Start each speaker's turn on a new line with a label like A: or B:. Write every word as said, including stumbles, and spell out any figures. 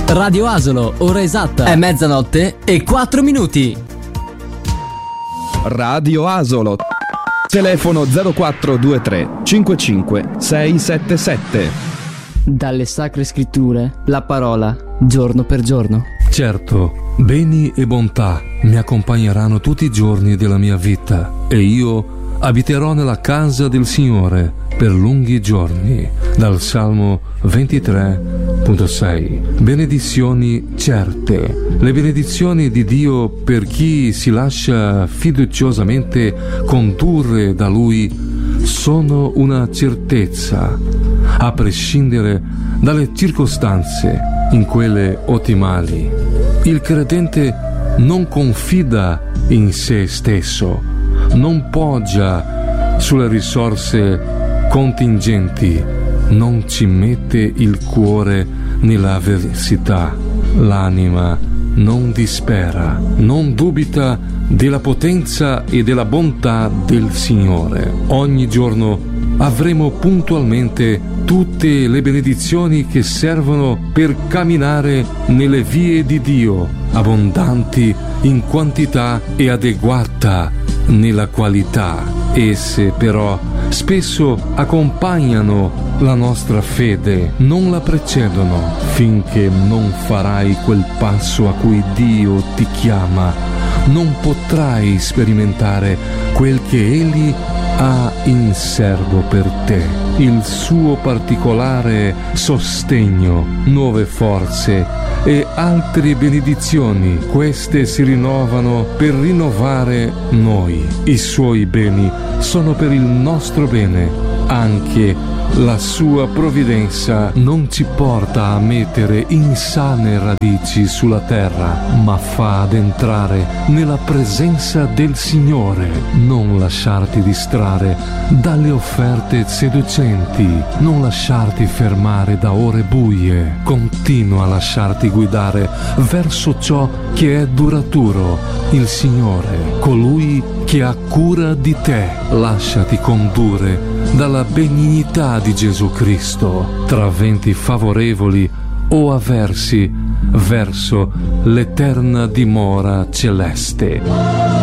A: Radio Asolo, ora esatta è mezzanotte e quattro minuti.
B: Radio Asolo. Telefono zero quattro due tre cinquantacinque sei sette sette.
A: Dalle sacre scritture, la parola, giorno per giorno.
C: Certo, beni e bontà mi accompagneranno tutti i giorni della mia vita e io abiterò nella casa del Signore per lunghi giorni. Dal Salmo ventitré sei. Benedizioni certe. Le benedizioni di Dio per chi si lascia fiduciosamente condurre da Lui sono una certezza, a prescindere dalle circostanze, in quelle ottimali. Il credente non confida in se stesso, non poggia sulle risorse contingenti, non ci mette il cuore nella avversità, l'anima non dispera, non dubita della potenza e della bontà del Signore. Ogni giorno avremo puntualmente tutte le benedizioni che servono per camminare nelle vie di Dio, abbondanti in quantità e adeguata nella qualità. Esse però spesso accompagnano la nostra fede, non la precedono, finché non farai quel passo a cui Dio ti chiama. Non potrai sperimentare quel che Egli ha in serbo per te, il suo particolare sostegno, nuove forze e altre benedizioni. Queste si rinnovano per rinnovare noi. I suoi beni sono per il nostro bene. Anche la sua provvidenza non ci porta a mettere insane radici sulla terra, ma fa ad entrare nella presenza del Signore. Non lasciarti distrarre dalle offerte seducenti, non lasciarti fermare da ore buie. Continua a lasciarti guidare verso ciò che è duraturo, il Signore, colui che ha cura di te. Lasciati condurre dalla benignità di Gesù Cristo, tra venti favorevoli o avversi, verso l'eterna dimora celeste.